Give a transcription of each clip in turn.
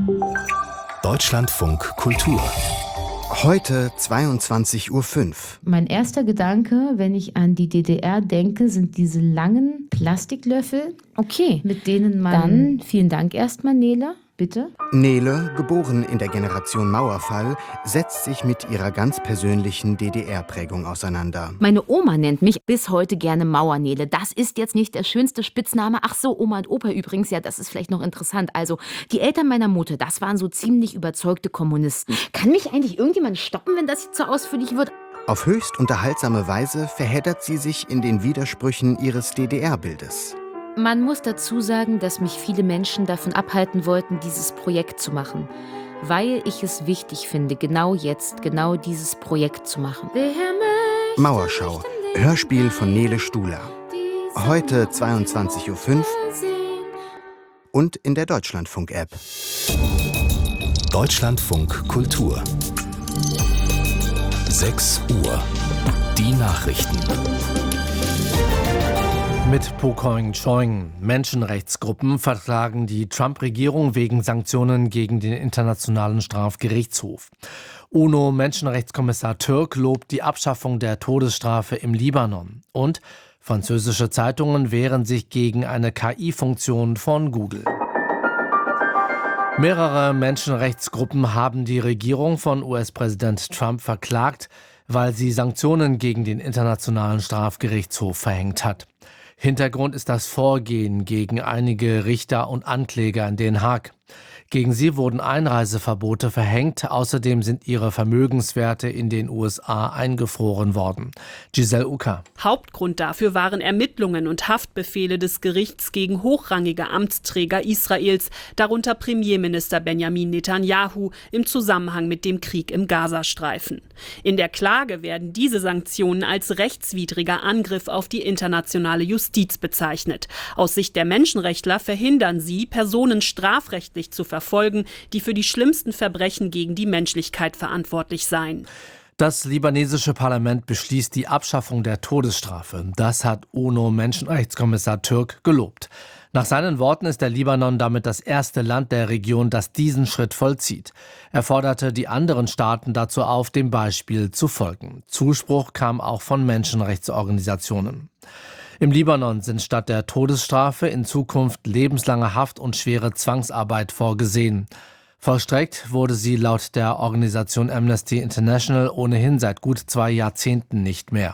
Deutschlandfunk Kultur. Heute 22:05 Uhr. Mein erster Gedanke, wenn ich an die DDR denke, sind diese langen Plastiklöffel. Okay, mit denen man... Dann vielen Dank erstmal, Nele. Bitte? Nele, geboren in der Generation Mauerfall, setzt sich mit ihrer ganz persönlichen DDR-Prägung auseinander. Meine Oma nennt mich bis heute gerne Mauernele. Das ist jetzt nicht der schönste Spitzname. Ach so, Oma und Opa übrigens, ja, das ist vielleicht noch interessant. Also, die Eltern meiner Mutter, das waren so ziemlich überzeugte Kommunisten. Kann mich eigentlich irgendjemand stoppen, wenn das jetzt so ausführlich wird? Auf höchst unterhaltsame Weise verheddert sie sich in den Widersprüchen ihres DDR-Bildes. Man muss dazu sagen, dass mich viele Menschen davon abhalten wollten, dieses Projekt zu machen. Weil ich es wichtig finde, genau jetzt, genau dieses Projekt zu machen. Mauerschau, Hörspiel von Nele Stuhler. Heute 22:05 Uhr und in der Deutschlandfunk-App. Deutschlandfunk Kultur. 6 Uhr. Die Nachrichten. Mit Pocoing Choing. Menschenrechtsgruppen verklagen die Trump-Regierung wegen Sanktionen gegen den Internationalen Strafgerichtshof. UNO-Menschenrechtskommissar Türk lobt die Abschaffung der Todesstrafe im Libanon. Und französische Zeitungen wehren sich gegen eine KI-Funktion von Google. Mehrere Menschenrechtsgruppen haben die Regierung von US-Präsident Trump verklagt, weil sie Sanktionen gegen den Internationalen Strafgerichtshof verhängt hat. Hintergrund ist das Vorgehen gegen einige Richter und Ankläger in Den Haag. Gegen sie wurden Einreiseverbote verhängt. Außerdem sind ihre Vermögenswerte in den USA eingefroren worden. Giselle Ucker. Hauptgrund dafür waren Ermittlungen und Haftbefehle des Gerichts gegen hochrangige Amtsträger Israels, darunter Premierminister Benjamin Netanyahu, im Zusammenhang mit dem Krieg im Gazastreifen. In der Klage werden diese Sanktionen als rechtswidriger Angriff auf die internationale Justiz bezeichnet. Aus Sicht der Menschenrechtler verhindern sie, Personen strafrechtlich zu verfolgen, die für die schlimmsten Verbrechen gegen die Menschlichkeit verantwortlich seien. Das libanesische Parlament beschließt die Abschaffung der Todesstrafe. Das hat UNO-Menschenrechtskommissar Türk gelobt. Nach seinen Worten ist der Libanon damit das erste Land der Region, das diesen Schritt vollzieht. Er forderte die anderen Staaten dazu auf, dem Beispiel zu folgen. Zuspruch kam auch von Menschenrechtsorganisationen. Im Libanon sind statt der Todesstrafe in Zukunft lebenslange Haft und schwere Zwangsarbeit vorgesehen. Vollstreckt wurde sie laut der Organisation Amnesty International ohnehin seit gut 2 Jahrzehnten nicht mehr.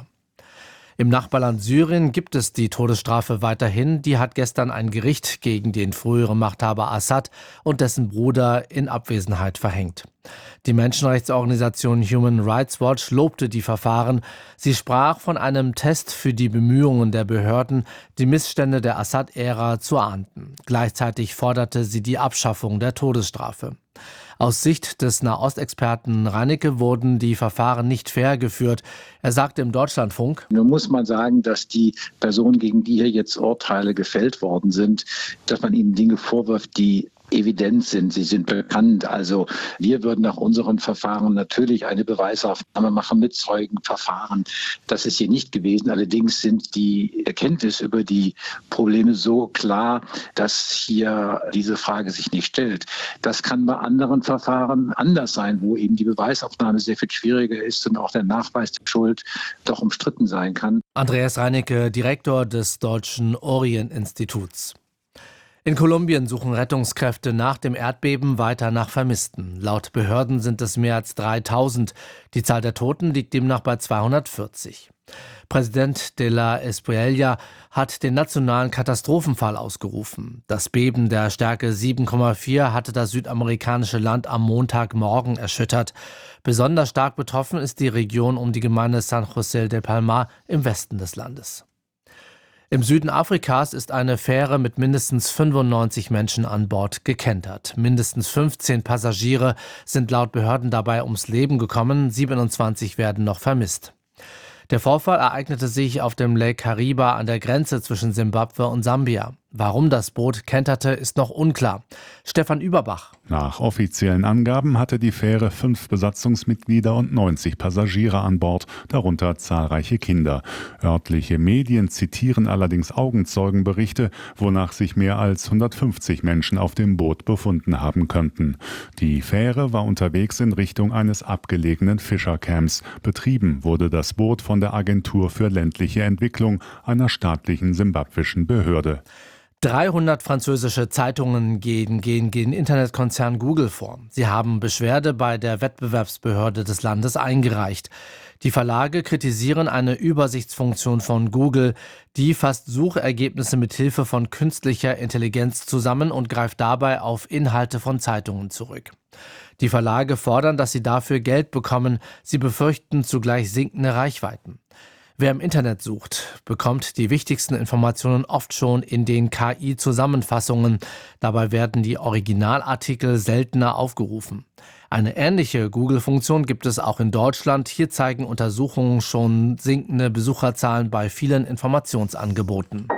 Im Nachbarland Syrien gibt es die Todesstrafe weiterhin. Die hat gestern ein Gericht gegen den früheren Machthaber Assad und dessen Bruder in Abwesenheit verhängt. Die Menschenrechtsorganisation Human Rights Watch lobte die Verfahren. Sie sprach von einem Test für die Bemühungen der Behörden, die Missstände der Assad-Ära zu ahnden. Gleichzeitig forderte sie die Abschaffung der Todesstrafe. Aus Sicht des Nahostexperten Reinecke wurden die Verfahren nicht fair geführt. Er sagte im Deutschlandfunk: Nun muss man sagen, dass die Personen, gegen die hier jetzt Urteile gefällt worden sind, dass man ihnen Dinge vorwirft, die evident sind, sie sind bekannt. Also wir würden nach unseren Verfahren natürlich eine Beweisaufnahme machen mit Zeugenverfahren. Das ist hier nicht gewesen. Allerdings sind die Erkenntnisse über die Probleme so klar, dass hier diese Frage sich nicht stellt. Das kann bei anderen Verfahren anders sein, wo eben die Beweisaufnahme sehr viel schwieriger ist und auch der Nachweis der Schuld doch umstritten sein kann. Andreas Reinecke, Direktor des Deutschen Orient-Instituts. In Kolumbien suchen Rettungskräfte nach dem Erdbeben weiter nach Vermissten. Laut Behörden sind es mehr als 3000. Die Zahl der Toten liegt demnach bei 240. Präsident de la Espriella hat den nationalen Katastrophenfall ausgerufen. Das Beben der Stärke 7,4 hatte das südamerikanische Land am Montagmorgen erschüttert. Besonders stark betroffen ist die Region um die Gemeinde San José de Palmar im Westen des Landes. Im Süden Afrikas ist eine Fähre mit mindestens 95 Menschen an Bord gekentert. Mindestens 15 Passagiere sind laut Behörden dabei ums Leben gekommen, 27 werden noch vermisst. Der Vorfall ereignete sich auf dem Lake Kariba an der Grenze zwischen Simbabwe und Sambia. Warum das Boot kenterte, ist noch unklar. Stefan Überbach. Nach offiziellen Angaben hatte die Fähre 5 Besatzungsmitglieder und 90 Passagiere an Bord, darunter zahlreiche Kinder. Örtliche Medien zitieren allerdings Augenzeugenberichte, wonach sich mehr als 150 Menschen auf dem Boot befunden haben könnten. Die Fähre war unterwegs in Richtung eines abgelegenen Fischercamps. Betrieben wurde das Boot von der Agentur für ländliche Entwicklung, einer staatlichen simbabwischen Behörde. 300 französische Zeitungen gehen gegen den Internetkonzern Google vor. Sie haben Beschwerde bei der Wettbewerbsbehörde des Landes eingereicht. Die Verlage kritisieren eine Übersichtsfunktion von Google, die fasst Suchergebnisse mit Hilfe von künstlicher Intelligenz zusammen und greift dabei auf Inhalte von Zeitungen zurück. Die Verlage fordern, dass sie dafür Geld bekommen. Sie befürchten zugleich sinkende Reichweiten. Wer im Internet sucht, bekommt die wichtigsten Informationen oft schon in den KI-Zusammenfassungen. Dabei werden die Originalartikel seltener aufgerufen. Eine ähnliche Google-Funktion gibt es auch in Deutschland. Hier zeigen Untersuchungen schon sinkende Besucherzahlen bei vielen Informationsangeboten.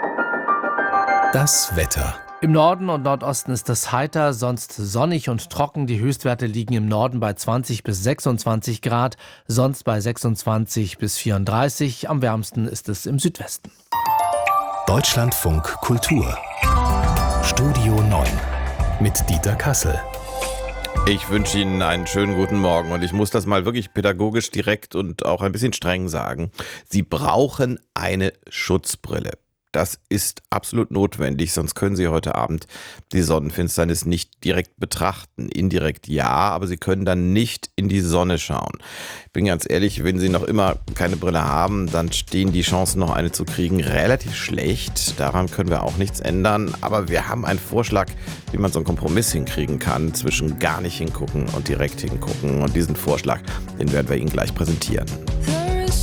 Das Wetter. Im Norden und Nordosten ist es heiter, sonst sonnig und trocken. Die Höchstwerte liegen im Norden bei 20 bis 26 Grad, sonst bei 26 bis 34. Am wärmsten ist es im Südwesten. Deutschlandfunk Kultur. Studio 9 mit Dieter Kassel. Ich wünsche Ihnen einen schönen guten Morgen und ich muss das mal wirklich pädagogisch direkt und auch ein bisschen streng sagen. Sie brauchen eine Schutzbrille. Das ist absolut notwendig, sonst können Sie heute Abend die Sonnenfinsternis nicht direkt betrachten. Indirekt ja, aber Sie können dann nicht in die Sonne schauen. Ich bin ganz ehrlich, wenn Sie noch immer keine Brille haben, dann stehen die Chancen, noch eine zu kriegen, relativ schlecht. Daran können wir auch nichts ändern. Aber wir haben einen Vorschlag, wie man so einen Kompromiss hinkriegen kann zwischen gar nicht hingucken und direkt hingucken. Und diesen Vorschlag, den werden wir Ihnen gleich präsentieren.